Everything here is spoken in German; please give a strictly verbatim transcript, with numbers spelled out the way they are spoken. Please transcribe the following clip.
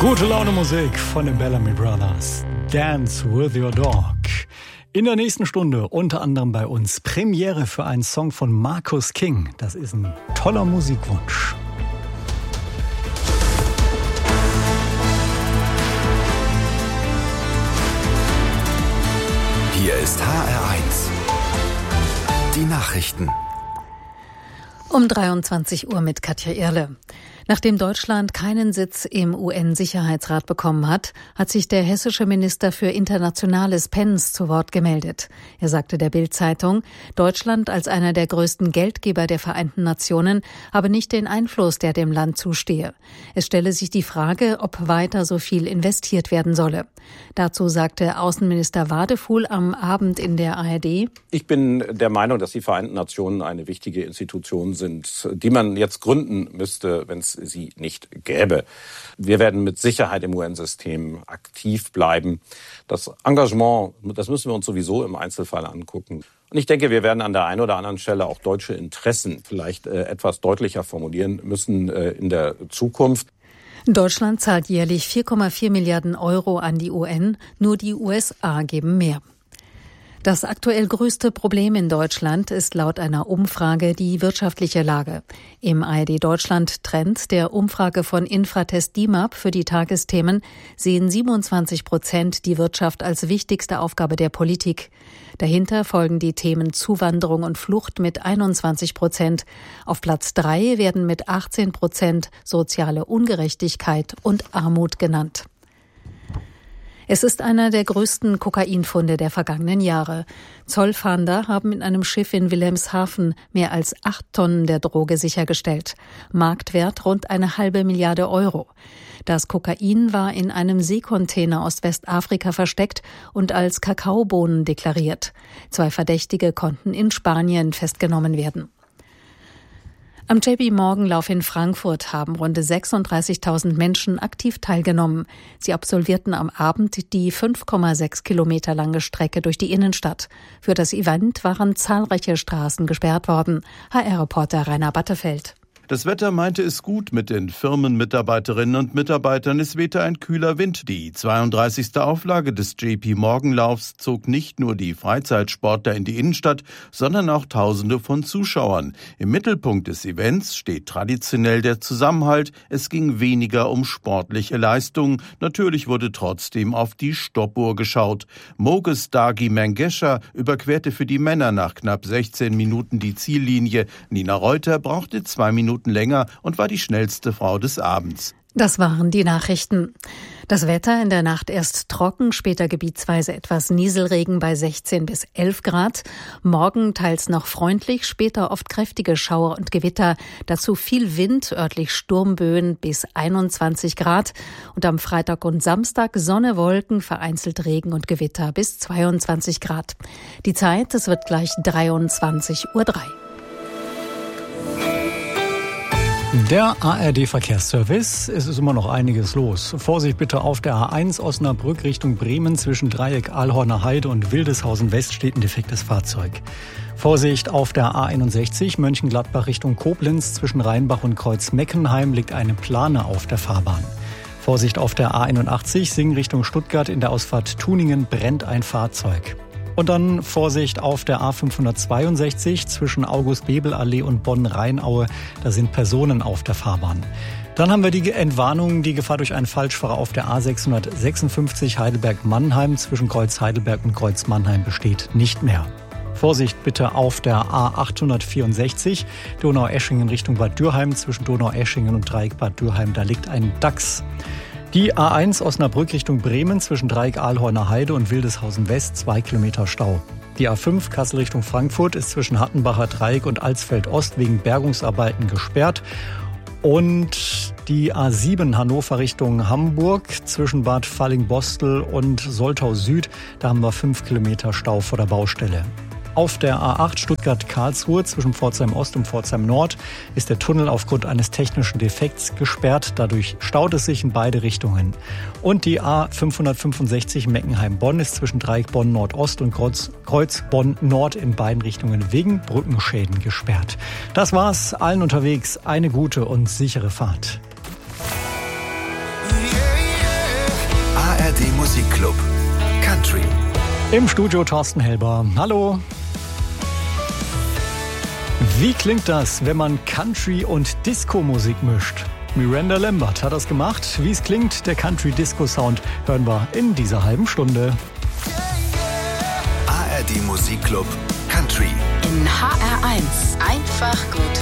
Gute Laune Musik von den Bellamy Brothers. Dance with your dog. In der nächsten Stunde unter anderem bei uns Premiere für einen Song von Marcus King. Das ist ein toller Musikwunsch. Hier ist H R eins. Die Nachrichten. Um dreiundzwanzig Uhr mit Katja Irle. Nachdem Deutschland keinen Sitz im U N-Sicherheitsrat bekommen hat, hat sich der hessische Minister für Internationales Penz zu Wort gemeldet. Er sagte der Bild-Zeitung, Deutschland als einer der größten Geldgeber der Vereinten Nationen habe nicht den Einfluss, der dem Land zustehe. Es stelle sich die Frage, ob weiter so viel investiert werden solle. Dazu sagte Außenminister Wadefuhl am Abend in der A R D: Ich bin der Meinung, dass die Vereinten Nationen eine wichtige Institution sind, die man jetzt gründen müsste, wenn es sie nicht gäbe. Wir werden mit Sicherheit im U N-System aktiv bleiben. Das Engagement, das müssen wir uns sowieso im Einzelfall angucken. Und ich denke, wir werden an der einen oder anderen Stelle auch deutsche Interessen vielleicht äh, etwas deutlicher formulieren müssen äh, in der Zukunft. Deutschland zahlt jährlich vier Komma vier Milliarden Euro an die U N, nur die U S A geben mehr. Das aktuell größte Problem in Deutschland ist laut einer Umfrage die wirtschaftliche Lage. Im A R D Deutschland Trend der Umfrage von Infratest D I M A P für die Tagesthemen sehen siebenundzwanzig Prozent die Wirtschaft als wichtigste Aufgabe der Politik. Dahinter folgen die Themen Zuwanderung und Flucht mit einundzwanzig Prozent. Auf Platz drei werden mit achtzehn Prozent soziale Ungerechtigkeit und Armut genannt. Es ist einer der größten Kokainfunde der vergangenen Jahre. Zollfahnder haben in einem Schiff in Wilhelmshaven mehr als acht Tonnen der Droge sichergestellt. Marktwert rund eine halbe Milliarde Euro. Das Kokain war in einem Seekontainer aus Westafrika versteckt und als Kakaobohnen deklariert. Zwei Verdächtige konnten in Spanien festgenommen werden. Am J P Morgan-Lauf in Frankfurt haben rund sechsunddreißigtausend Menschen aktiv teilgenommen. Sie absolvierten am Abend die fünf Komma sechs Kilometer lange Strecke durch die Innenstadt. Für das Event waren zahlreiche Straßen gesperrt worden. H R-Reporter Rainer Battefeld. Das Wetter meinte es gut mit den Firmenmitarbeiterinnen und Mitarbeitern. Es wehte ein kühler Wind. Die zweiunddreißigste Auflage des J P Morgan-Laufs zog nicht nur die Freizeitsportler in die Innenstadt, sondern auch Tausende von Zuschauern. Im Mittelpunkt des Events steht traditionell der Zusammenhalt. Es ging weniger um sportliche Leistungen. Natürlich wurde trotzdem auf die Stoppuhr geschaut. Moges Dagi Mengesha überquerte für die Männer nach knapp sechzehn Minuten die Ziellinie. Nina Reuter brauchte zwei Minuten länger und war die schnellste Frau des Abends. Das waren die Nachrichten. Das Wetter in der Nacht erst trocken, später gebietsweise etwas Nieselregen bei sechzehn bis elf Grad. Morgen teils noch freundlich, später oft kräftige Schauer und Gewitter. Dazu viel Wind, örtlich Sturmböen bis einundzwanzig Grad. Und am Freitag und Samstag Sonne, Wolken, vereinzelt Regen und Gewitter bis zweiundzwanzig Grad. Die Zeit, es wird gleich dreiundzwanzig Uhr drei. Der A R D-Verkehrsservice, es ist immer noch einiges los. Vorsicht bitte auf der A eins Osnabrück Richtung Bremen zwischen Dreieck Ahlhorner Heide und Wildeshausen West steht ein defektes Fahrzeug. Vorsicht auf der A einundsechzig Mönchengladbach Richtung Koblenz zwischen Rheinbach und Kreuz-Meckenheim liegt eine Plane auf der Fahrbahn. Vorsicht auf der A einundachtzig Singen Richtung Stuttgart in der Ausfahrt Tuningen brennt ein Fahrzeug. Und dann Vorsicht auf der A fünfhundertzweiundsechzig zwischen August-Bebel-Allee und Bonn-Rheinaue. Da sind Personen auf der Fahrbahn. Dann haben wir die Entwarnung, die Gefahr durch einen Falschfahrer auf der A sechshundertsechsundfünfzig Heidelberg-Mannheim zwischen Kreuz Heidelberg und Kreuz Mannheim besteht nicht mehr. Vorsicht bitte auf der A achthundertvierundsechzig Donaueschingen Richtung Bad Dürheim zwischen Donaueschingen und Dreieck Bad Dürheim. Da liegt ein Dachs. Die A eins Osnabrück Richtung Bremen zwischen Dreieck Ahlhorner Heide und Wildeshausen West, zwei Kilometer Stau. Die A fünf Kassel Richtung Frankfurt ist zwischen Hattenbacher Dreieck und Alsfeld Ost wegen Bergungsarbeiten gesperrt. Und die A sieben Hannover Richtung Hamburg zwischen Bad Fallingbostel und Soltau Süd, da haben wir fünf Kilometer Stau vor der Baustelle. Auf der A acht Stuttgart-Karlsruhe zwischen Pforzheim Ost und Pforzheim Nord ist der Tunnel aufgrund eines technischen Defekts gesperrt. Dadurch staut es sich in beide Richtungen. Und die A fünfhundertfünfundsechzig Meckenheim-Bonn ist zwischen Dreieck Bonn-Nordost und Kreuz, Kreuz Bonn-Nord in beiden Richtungen wegen Brückenschäden gesperrt. Das war's. Allen unterwegs eine gute und sichere Fahrt. Yeah, yeah. Musikclub Country. Im Studio Thorsten Helber. Hallo. Wie klingt das, wenn man Country und Disco-Musik mischt? Miranda Lambert hat das gemacht. Wie es klingt, der Country-Disco-Sound, hören wir in dieser halben Stunde. A R D Musikclub Country. In H R eins. Einfach gut.